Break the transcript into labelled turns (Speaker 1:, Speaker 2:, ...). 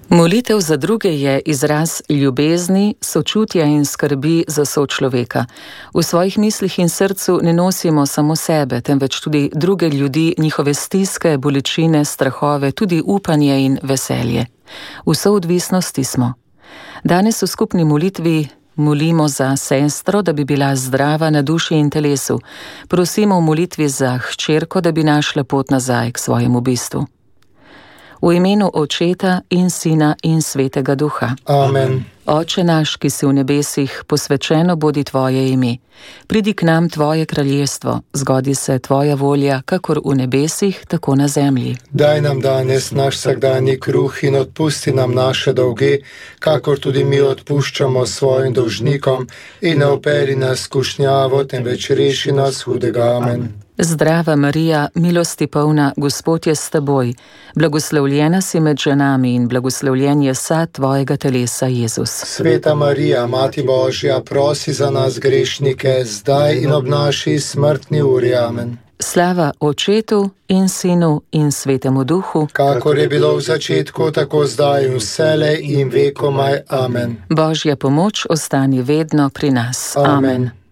Speaker 1: Molitev za druge je izraz ljubezni, sočutja in skrbi za sočloveka. V svojih mislih in srcu ne nosimo samo sebe, temveč tudi druge ljudi, njihove stiske, bolečine, strahove, tudi upanje in veselje. V soodvisnosti smo. Danes v skupni molitvi molimo za sestro, da bi bila zdrava na duši in telesu. Prosimo v molitvi za hčerko, da bi našla pot nazaj k svojemu bistvu. V imenu Očeta in Sina in Svetega Duha.
Speaker 2: Amen.
Speaker 1: Oče naš, ki si v nebesih, posvečeno bodi tvoje ime. Pridi k nam tvoje kraljestvo, zgodi se tvoja volja, kakor v nebesih, tako na zemlji.
Speaker 2: Daj nam danes naš vsakdanji kruh in odpusti nam naše dolge, kakor tudi mi odpuščamo svojim dolžnikom, in ne vpelji nas v skušnjavo, temveč reši nas hudega. Amen.
Speaker 1: Zdrava Marija, milosti polna, Gospod je s teboj, blagoslovljena si med ženami in blagoslovljen je sad tvojega telesa, Jezus.
Speaker 2: Sveta Marija, Mati Božja, prosi za nas grešnike, zdaj in ob naši smrtni uri. Amen.
Speaker 1: Slava Očetu in Sinu in Svetemu Duhu,
Speaker 2: kakor je bilo v začetku, tako zdaj in vselej in vekomaj. Amen.
Speaker 1: Božja pomoč ostani vedno pri nas.
Speaker 2: Amen.